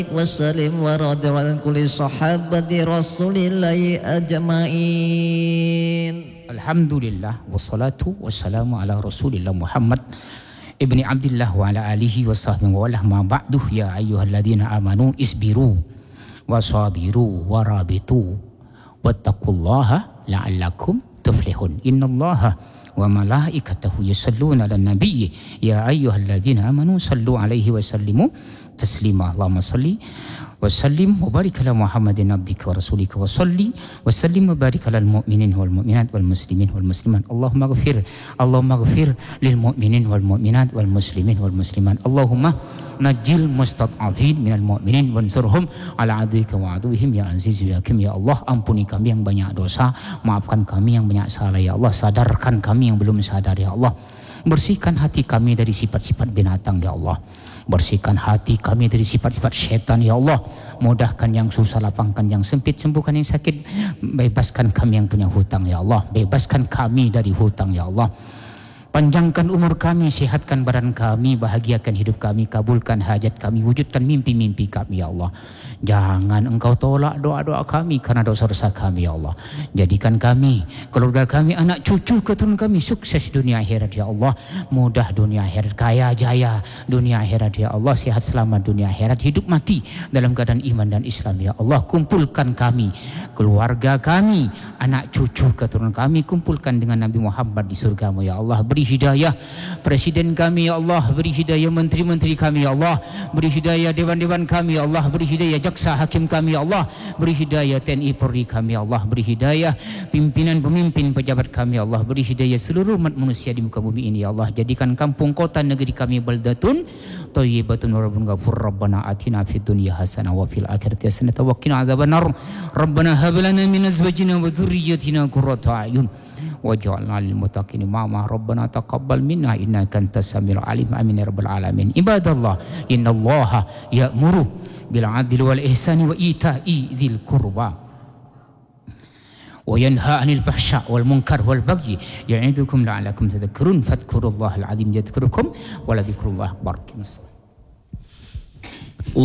wasallim wa radhiyallahu an kulli sahabati rasulillahi ajmain. Alhamdulillah wassalatu wassalamu ala Rasulillah Muhammad ibni Abdillah wa ala alihi wa sahbihi wa ma ba'du. Ya ayyuhalladzina amanu isbiru wasabiru warabitu wattaqullaha la'allakum tuflihun. Innallaha wa malaikatahu yusalluna 'alan nabiyyi ya ayyuhalladzina amanu sallu 'alaihi wa sallimu taslima. Allahumma salli wa sallim wa barik ala Muhammadin abdika wa rasulika wa salli wa sallim wa barik ala al-mu'minin wal mu'minat wal muslimin wal muslimat. Allahumma ghfir lil mu'minin wal mu'minat wal muslimin wal muslimat. Allahumma najil mustad'afin minal mu'minin wansurhum ala adwika wa aduwihim ya azizu ya hakim. Ya Allah, ampuni kami yang banyak dosa, maafkan kami yang banyak salah ya Allah, sadarkan kami yang belum sadar ya Allah. Bersihkan hati kami dari sifat-sifat binatang ya Allah. Bersihkan hati kami dari sifat-sifat syaitan ya Allah. Mudahkan yang susah, lapangkan yang sempit, sembuhkan yang sakit. Bebaskan kami yang punya hutang ya Allah. Bebaskan kami dari hutang ya Allah. Panjangkan umur kami, sehatkan badan kami, bahagiakan hidup kami, kabulkan hajat kami, wujudkan mimpi-mimpi kami ya Allah. Jangan Engkau tolak doa-doa kami karena dosa-dosa kami ya Allah. Jadikan kami, keluarga kami, anak cucu keturunan kami sukses dunia akhirat ya Allah. Mudah dunia akhirat, kaya jaya dunia akhirat ya Allah. Sehat selamat dunia akhirat, hidup mati dalam keadaan iman dan Islam ya Allah. Kumpulkan kami, keluarga kami, anak cucu keturunan kami, kumpulkan dengan Nabi Muhammad di surgamu ya Allah. Beri hidayah presiden kami ya Allah, beri hidayah menteri-menteri kami ya Allah, beri hidayah dewan-dewan kami ya Allah, beri hidayah jaksa hakim kami ya Allah, beri hidayah TNI Polri kami ya Allah, beri hidayah pimpinan pemimpin pejabat kami ya Allah, beri hidayah seluruh umat manusia di muka bumi ini ya Allah. Jadikan kampung kota negeri kami baldatun thayyibatun wa rabbun ghafur. Rabbana atina fid dunya hasanah wa fil akhirati hasanah wa qina adzabannar. Rabbana hab lana min azwajina wa dhurriyyatina qurrata a'yun waj'alna lil muttaqina imama. Rabbana taqabbal minna innaka antas samiul alim. Amin ya rabbal alamin. Ibadallah, innallaha ya'muru bil 'adli wal ihsani wa ita'i dzil qurba wa yanha 'anil fahsya wal munkar wal bagyi ya'idukum la'allakum tadhakkarun. Fadhkurullahal 'azim yadhkurukum wa la dzikrullahi akbar.